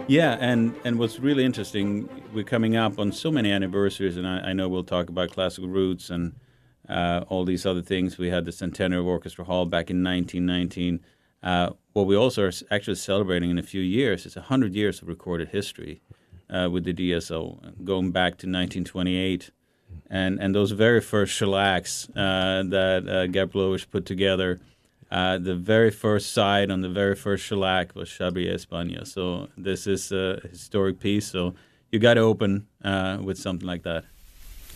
Yeah, and what's really interesting, we're coming up on so many anniversaries, and I know we'll talk about classical roots and all these other things. We had the centenary of Orchestra Hall back in 1919. What we also are actually celebrating in a few years is 100 years of recorded history with the DSO, going back to 1928. And those very first shellacs that Gabrilowicz put together, the very first side on the very first shellac was Xavier España. So this is a historic piece. So you got to open with something like that.